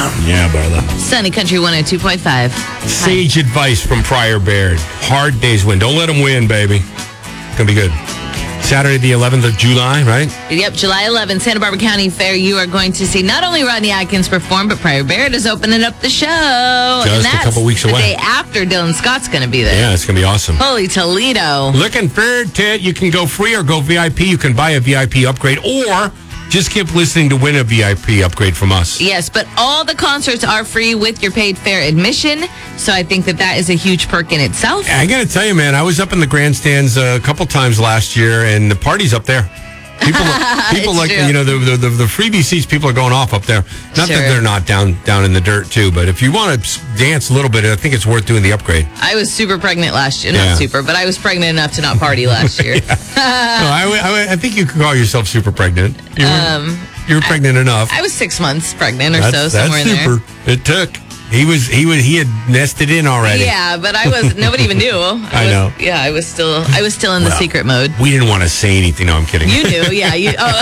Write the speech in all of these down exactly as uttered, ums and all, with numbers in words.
Yeah, brother. Sunny Country one oh two point five. Sage Hi. advice from Pryor Baird. Hard days win. Don't let them win, baby. It's going to be good. Saturday, the eleventh of July, right? Yep, July eleventh, Santa Barbara County Fair. You are going to see not only Rodney Atkins perform, but Pryor Baird is opening up the show. Just and that's a couple weeks away. The day after Dylan Scott's going to be there. Yeah, it's going to be awesome. Holy Toledo. Looking forward to it. You can go free or go V I P. You can buy a V I P upgrade or just keep listening to win a V I P upgrade from us. Yes, but all the concerts are free with your paid fair admission. So I think that that is a huge perk in itself. I got to tell you, man, I was up in the grandstands a couple times last year, and the party's up there. People, people like true. you know the, the the freebie seats. People are going off up there. Not Sure. that they're not down down in the dirt too, but if you want to dance a little bit, I think it's worth doing the upgrade. I was super pregnant last year. Yeah. Not super, but I was pregnant enough to not party last year. no, I, I, I think you could call yourself super pregnant. You were, Um, you were pregnant enough. I was six months pregnant or that's, so, somewhere that's in super. It took. He was he was he had nested in already. Yeah, but I was nobody even knew. I, I was, know. Yeah, I was still I was still in the Well, secret mode. We didn't want to say anything. No, I'm kidding. You knew, yeah. You, oh,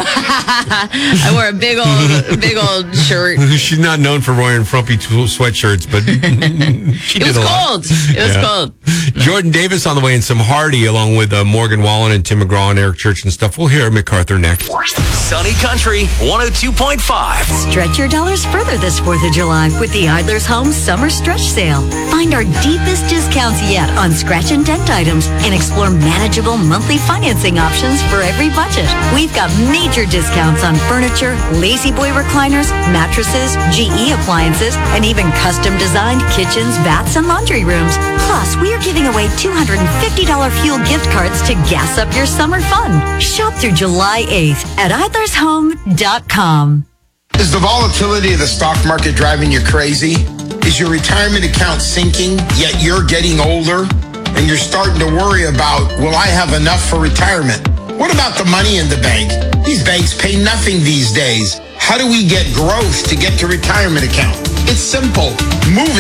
I wore a big old big old shirt. She's not known for wearing frumpy t- sweatshirts, but she It did was a lot. cold. It was Yeah. cold. Jordan Davis on the way, and some Hardy along with uh, Morgan Wallen and Tim McGraw and Eric Church and stuff. We'll hear MacArthur next. Sunny Country one oh two point five. Stretch your dollars further this fourth of July with the Idler's Home Summer Stretch Sale. Find our deepest discounts yet on scratch and dent items and explore manageable monthly financing options for every budget. We've got major discounts on furniture, Lazy Boy recliners, mattresses, G E appliances, and even custom designed kitchens, baths, and laundry rooms. Plus, we are giving away two hundred fifty dollars fuel gift cards to gas up your summer fun. Shop through July eighth at idlers home dot com. Is the volatility of the stock market driving you crazy? Is your retirement account sinking, yet you're getting older? And you're starting to worry about, will I have enough for retirement? What about the money in the bank? These banks pay nothing these days. How do we get growth to get to retirement account? It's simple. Move